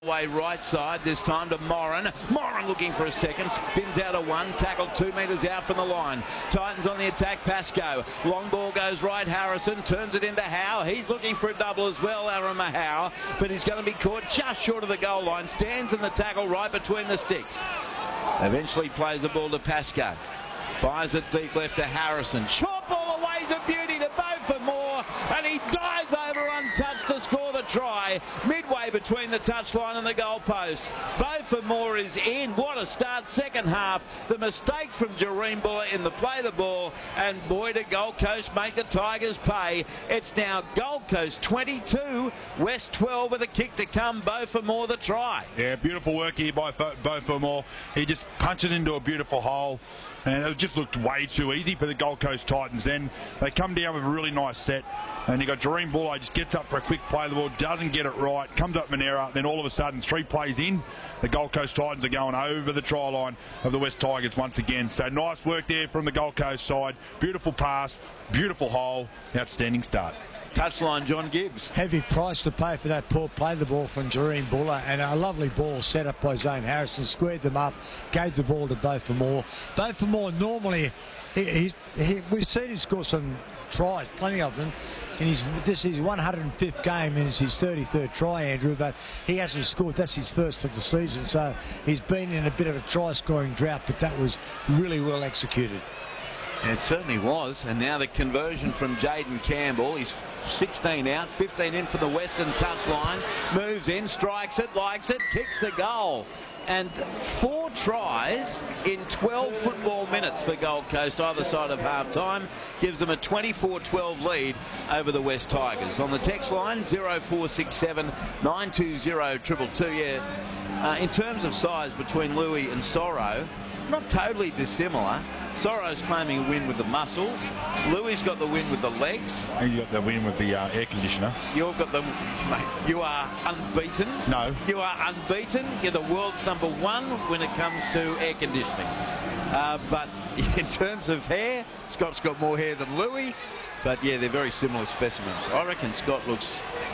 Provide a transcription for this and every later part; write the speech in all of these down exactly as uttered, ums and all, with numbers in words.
way right side, this time to Moran. Moran looking for a second, spins out of one, tackled two metres out from the line. Titans on the attack, Pascoe. Long ball goes right, Harrison turns it into Howe. He's looking for a double as well, Arama Howe, but he's going to be caught just short of the goal line. Stands in the tackle right between the sticks. Eventually plays the ball to Pascoe. Fires it deep left to Harrison. Short ball away is a beauty to Beau for more, and he dives over untouched to score the try. Midway between the touchline and the goalpost. Beau for more is in. What a start, second half. The mistake from Jahream Bula in the play the ball, and boy, did Gold Coast make the Tigers pay. It's now Gold Coast twenty-two, West twelve with a kick to come. Beau for more the try. Yeah, beautiful work here by Beau for more. He just punched it into a beautiful hole. And it just looked way too easy for the Gold Coast Titans. Then they come down with a really nice set. And you got Jahream Bula, just gets up for a quick play of the ball, doesn't get it right, comes up Monera. Then all of a sudden, three plays in, the Gold Coast Titans are going over the try line of the West Tigers once again. So nice work there from the Gold Coast side. Beautiful pass, beautiful hole, outstanding start. Touchline, John Gibbs. Heavy price to pay for that poor play the ball from Jahream Bula, and a lovely ball set up by Zane Harrison. Squared them up, gave the ball to Beau for more. Beau for more normally, he, he, he, we've seen him score some tries, plenty of them. And he's, this is his one hundred and fifth game and it's his thirty-third try, Andrew, but he hasn't scored. That's his first for the season, so he's been in a bit of a try-scoring drought, but that was really well executed. It certainly was. And now the conversion from Jaden Campbell. He's sixteen out, fifteen in for the Western touchline. Moves in, strikes it, likes it, kicks the goal. And four tries in twelve football minutes for Gold Coast either side of half-time gives them a twenty-four twelve lead over the West Tigers. On the text line, zero four six seven nine two zero two two two. Yeah, uh, in terms of size between Louis and Sorrow, not totally dissimilar. Sorrow's claiming a win with the muscles. Louis got the win with the legs. And you got the win with the uh, air conditioner. You've got the... Mate, you are unbeaten. No. You are unbeaten. You're the world's number one when it comes to air conditioning. Uh, but in terms of hair, Scott's got more hair than Louis. But yeah, they're very similar specimens. I reckon Scott looks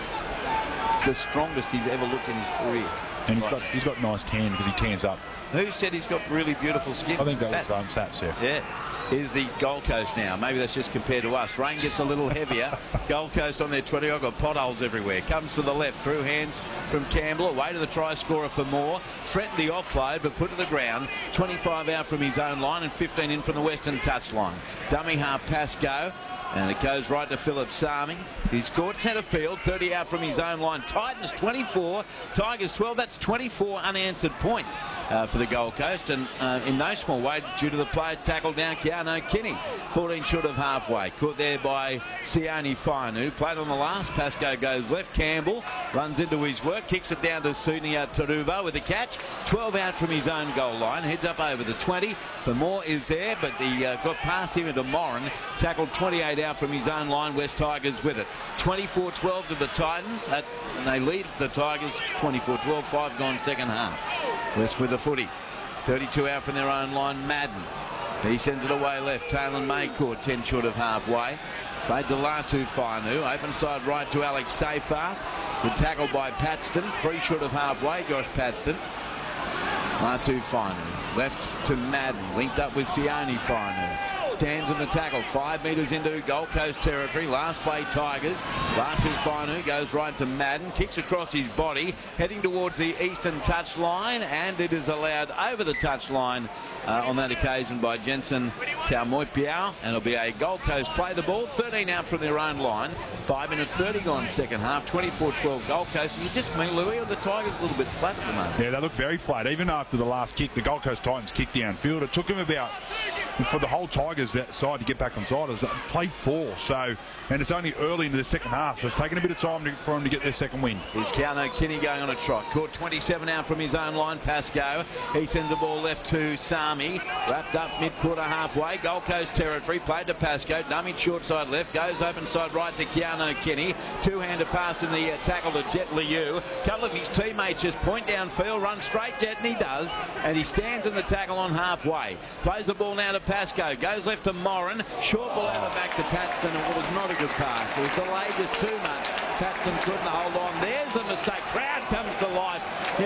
the strongest he's ever looked in his career. And he's got he's got nice tan because he tans up. Who said he's got really beautiful skin? I think that was um, Saps, yeah. Yeah. Here's the Gold Coast now. Maybe that's just compared to us. Rain gets a little heavier. Gold Coast on their twenty. I've got potholes everywhere. Comes to the left. Through hands from Campbell. Away to the try scorer for more. Threatened the offload, but put to the ground. twenty-five out from his own line and fifteen in from the Western touchline. Dummy half Pascoe. And it goes right to Philip Sami. He's scored centre field, thirty out from his own line. Titans twenty-four, Tigers twelve. That's twenty-four unanswered points uh, for the Gold Coast. And uh, in no small way due to the player tackled down Keano Kinney. fourteen short of halfway. Caught there by Sione Fainu. Played on the last. Pascoe goes left. Campbell runs into his work. Kicks it down to Sunia Taruva with a catch. twelve out from his own goal line. Heads up over the twenty. For more is there, but he uh, got past him into Moran. Tackled twenty-eight out from his own line. West Tigers with it. twenty-four twelve to the Titans. At, and they lead the Tigers twenty-four twelve. Five gone second half. West with the footy. thirty-two out from their own line. Madden. He sends it away left. Taylor May caught ten short of halfway. Played to Latu Fainu. Open side right to Alex Seyfarth. Good tackle by Paxton. Three short of halfway. Josh Paxton. Latu Fainu. Left to Madden. Linked up with Sione Fainu. Stands in the tackle, five metres into Gold Coast territory. Last play Tigers. Latu Fainu goes right to Madden, kicks across his body, heading towards the eastern touchline, and it is allowed over the touchline uh, on that occasion by Jensen Taumoipiao, and it'll be a Gold Coast play the ball. thirteen out from their own line. five minutes thirty gone second half. twenty-four twelve Gold Coast. You just mean, Louis, or the Tigers a little bit flat at the moment? Yeah, they look very flat. Even after the last kick, the Gold Coast Titans kicked downfield. It took them about, for the whole Tigers that side to get back on side, it was play four. So, and it's only early into the second half, so it's taken a bit of time to, for him to get their second win. Here's Keano Kinney going on a trot. Caught twenty-seven out from his own line. Pascoe. He sends the ball left to Sami. Wrapped up mid-quarter halfway. Gold Coast territory. Played to Pascoe. Dummy short side left. Goes open side right to Keano Kinney. Two-hander pass in the uh, tackle to Jet Liu. A couple of his teammates just point downfield. Run straight, Jet, and he does. And he stands in the tackle on halfway. Plays the ball now to Pascoe. Goes left to Moran. Short ball out the back to Paxton, and it was not a good pass. It was delayed just too much. Paxton couldn't hold on. There's a mistake. Crowd comes to life.